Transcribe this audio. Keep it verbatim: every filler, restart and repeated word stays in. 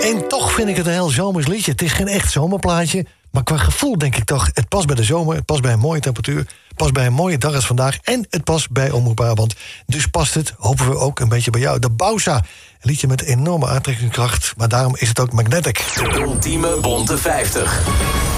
En toch vind ik het een heel zomers liedje. Het is geen echt zomerplaatje, maar qua gevoel denk ik toch... het past bij de zomer, het past bij een mooie temperatuur... het past bij een mooie dag als vandaag... en het past bij Omroep Brabant. Dus past het, hopen we ook een beetje bij jou. De Bausa, een liedje met enorme aantrekkingskracht... maar daarom is het ook magnetic. De ultieme bonte vijftig.